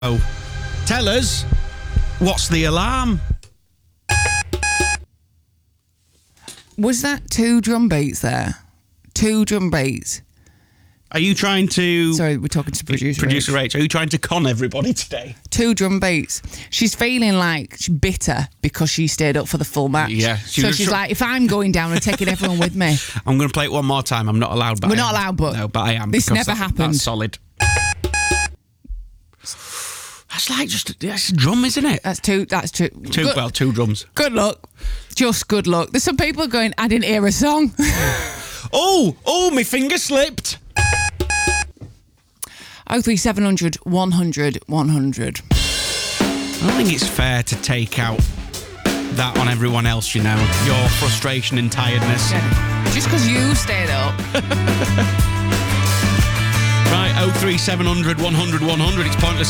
Tell us, what's the alarm? Was that 2 drum beats there? 2 drum beats. Are you trying to... Sorry, we're talking to producer Rach. Are you trying to con everybody today? 2 drum beats. She's feeling like she's bitter because she stayed up for the full match. Yeah. So she's like, if I'm going down, I'm taking everyone with me. I'm going to play it one more time. I'm not allowed, but We're not allowed, but... No, but I am. This never happened. That's solid. That's like that's a drum, isn't it? That's two. Two drums. Good luck. Just good luck. There's some people going, I didn't hear a song. Oh, my finger slipped. 03700 100 100. I don't think it's fair to take out that on everyone else, you know. Your frustration and tiredness. Yeah. Just because you stayed up. Right, 03700 100 100. It's pointless